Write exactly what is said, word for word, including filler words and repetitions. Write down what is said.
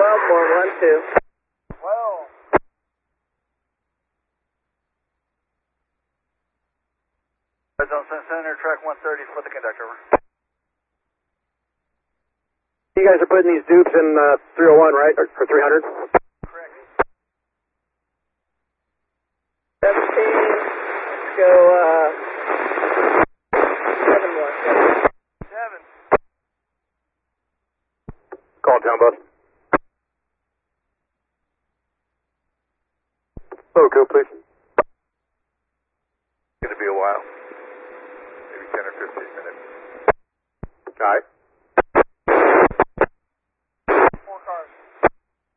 twelve, four one two. twelve. Red Zone Center, track one thirty for the conductor, over. You guys are putting these dupes in uh, three oh one, right? Or, or three hundred? Correct. seventeen, let's go, uh, seven one. seven. Call town bus. Okay, please. It's going to be a while. Maybe ten or fifteen minutes. All right.